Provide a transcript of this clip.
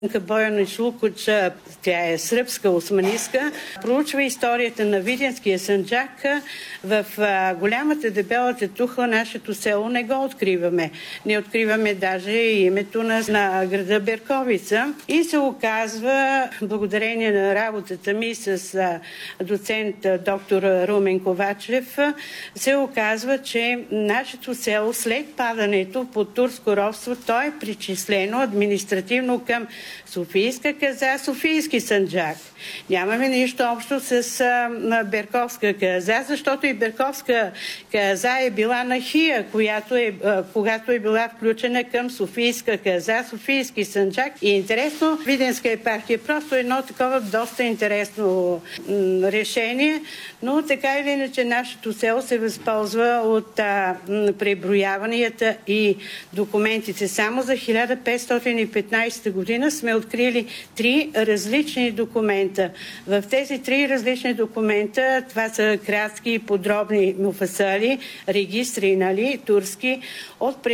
Бojana Šlukuć, тя е сръбска османистка, проучва историята на Видинския Санджак. В голямата дебела Тетуха, нашето село, не го откриваме. Не откриваме даже името на града Берковица. И се оказва, благодарение на работата ми с доцент доктор Румен Ковачев, се оказва, че нашето село след падането под турско робство, то е причислено административно към Софийска Каза, Софийски Санджак. Нямаме нищо общо с Берковска Каза, защото и Берковска Каза е била на Хия, когато е била включена към Софийска Каза, Софийски Санджак. И интересно, Видинска епархия е просто едно такова доста интересно решение, но така или иначе нашето село се възползва от преброяванията и документите. Само за 1515 година сме открили 3 различни документа. В тези 3 различни документа, това са кратки и подробни муфасали, регистри, турски, от